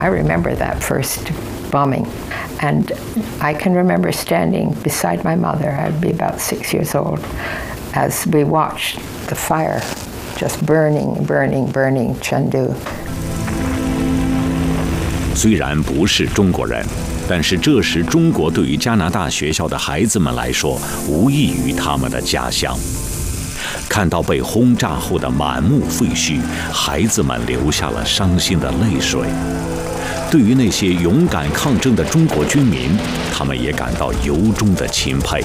I remember that first bombing, and I can remember standing beside my mother. I'd be about 6 years old, as we watched the fire just burning Chengdu. 虽然不是中国人，但是这时中国对于加拿大学校的孩子们来说，无异于他们的家乡。看到被轰炸后的满目废墟，孩子们流下了伤心的泪水。对于那些勇敢抗争的中国军民，他们也感到由衷的钦佩。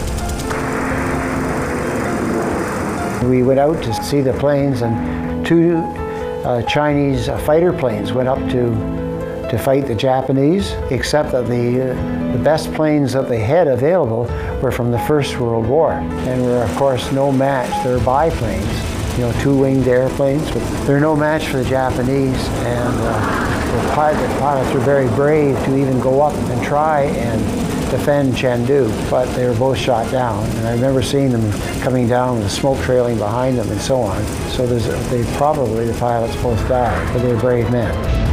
We went out to see the planes, and two Chinese fighter planes went up to fight the Japanese, except that the best planes that they had available were from the First World War, and were of course no match. They're biplanes, two-winged airplanes, but they're no match for the Japanese, and the pilots were very brave to even go up and try and defend Chengdu, but they were both shot down. And I remember seeing them coming down with smoke trailing behind them and so on. So the pilots both died, but they were brave men.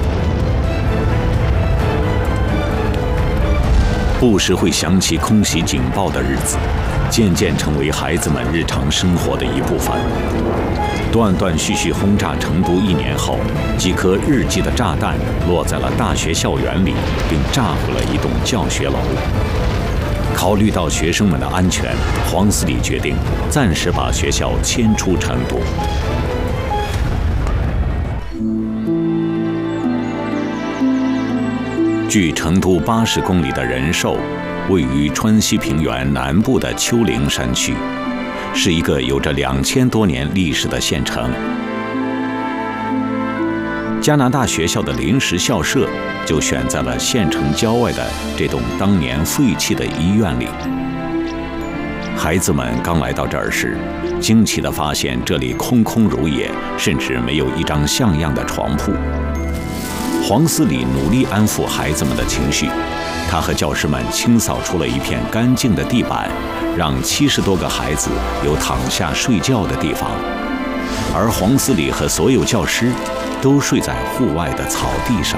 不时会响起空袭警报的日子，渐渐成为孩子们日常生活的一部分。断断续续轰炸成都1年后，几颗日记的炸弹落在了大学校园里，并炸毁了一栋教学楼。考虑到学生们的安全，黄斯礼决定暂时把学校迁出成都。距成都80公里的仁寿，位于川西平原南部的丘陵山区，是一个有着2000多年历史的县城。加拿大学校的临时校舍就选在了县城郊外的这栋当年废弃的医院里。孩子们刚来到这儿时，惊奇地发现这里空空如也，甚至没有一张像样的床铺。黄斯礼努力安抚孩子们的情绪，他和教师们清扫出了一片干净的地板，让70多个孩子有躺下睡觉的地方，而黄斯礼和所有教师都睡在户外的草地上。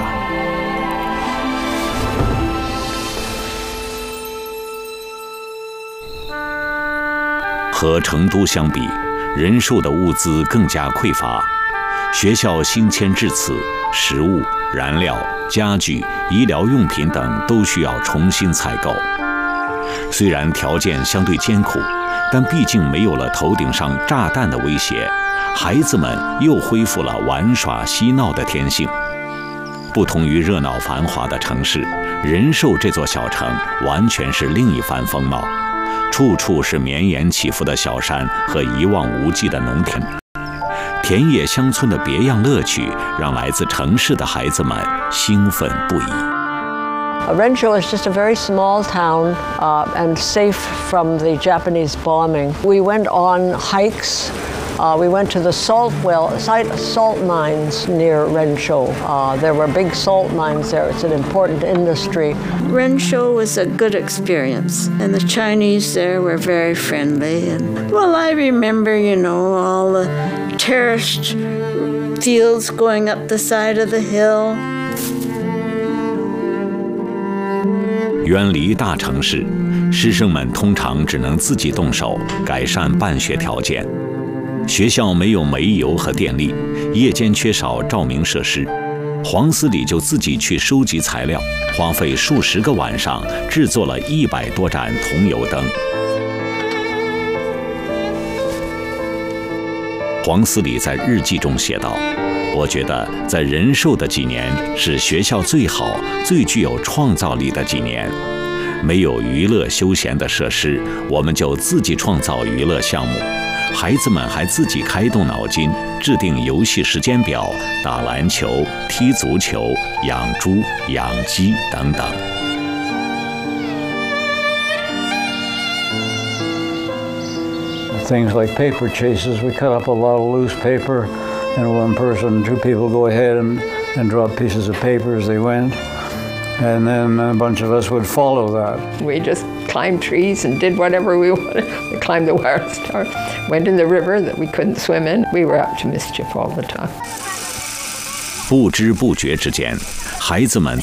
和成都相比，仁寿的物资更加匮乏，学校新迁至此，食物、燃料、家具、医疗用品等都需要重新采购。虽然条件相对艰苦，但毕竟没有了头顶上炸弹的威胁，孩子们又恢复了玩耍嬉闹的天性。不同于热闹繁华的城市，仁寿这座小城完全是另一番风貌，处处是绵延起伏的小山和一望无际的农田。田野乡村的别样乐趣，让来自城市的孩子们兴奋不已。 Renshaw is just a very small town and safe from the Japanese bombing. We went on hikes. We went to the salt mines near Renshaw. There were big salt mines there. It's an important industry. Renshaw was a good experience, and the Chinese there were very friendly. And well, I remember, all the terraced fields going up the side of the hill. 远离大城市，师生们通常只能自己动手改善办学条件。学校没有煤油和电力，夜间缺少照明设施。黄斯礼就自己去收集材料，花费数十个晚上制作了100多盏桐油灯。黄斯礼在日记中写道：“我觉得在仁寿的几年是学校最好、最具有创造力的几年。没有娱乐休闲的设施，我们就自己创造娱乐项目。孩子们还自己开动脑筋，制定游戏时间表，打篮球、踢足球、养猪、养鸡等等。” Things like paper chases, we cut up a lot of loose paper, and two people go ahead and drop pieces of paper as they went, and then a bunch of us would follow that. We just climbed trees and did whatever we wanted. We climbed the wire star, went in the river that we couldn't swim in. We were up to mischief all the time. 不知不觉之间，孩子们